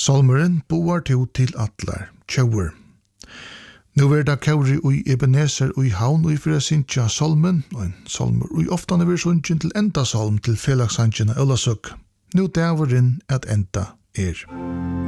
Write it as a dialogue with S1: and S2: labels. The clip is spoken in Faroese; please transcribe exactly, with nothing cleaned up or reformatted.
S1: Salmeren boar to til atlar, tjauer. Nu er det kauri ui Ebenezer ui haun ui fyrir sintja salmen, og en salmer ui ofta er sunnkjen til enda salm til felagsangjena Ølasøk. Nu dæveren at enda er.